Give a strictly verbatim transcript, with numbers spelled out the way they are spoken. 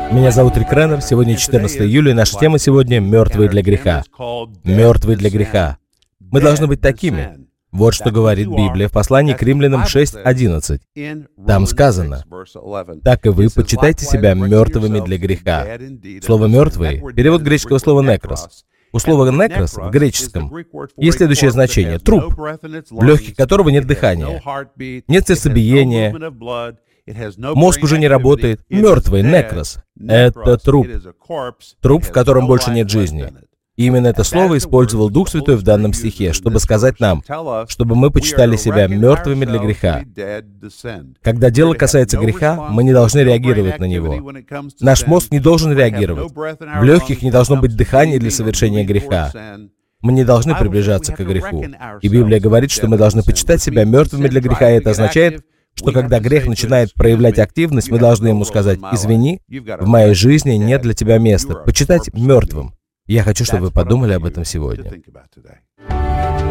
Меня зовут Рик Реннер, сегодня четырнадцатое июля, и наша тема сегодня «Мертвые для греха». Мертвые для греха. Мы должны быть такими. Вот что говорит Библия в послании к Римлянам шесть одиннадцать. Там сказано: «Так и вы почитайте себя мертвыми для греха». Слово «мертвые» — перевод греческого слова «некрос». У слова «некрос» в греческом есть следующее значение — труп, в легких которого нет дыхания, нет сердцебиения, мозг уже не работает. Мертвый, некрос — это труп. Труп, в котором больше нет жизни. И именно это слово использовал Дух Святой в данном стихе, чтобы сказать нам, чтобы мы почитали себя мертвыми для греха. Когда дело касается греха, мы не должны реагировать на него. Наш мозг не должен реагировать. В легких не должно быть дыхания для совершения греха. Мы не должны приближаться к греху. И Библия говорит, что мы должны почитать себя мертвыми для греха, и это означает, что когда грех начинает проявлять активность, мы должны ему сказать: «Извини, в моей жизни нет для тебя места». Почитать мертвым. Я хочу, чтобы вы подумали об этом сегодня.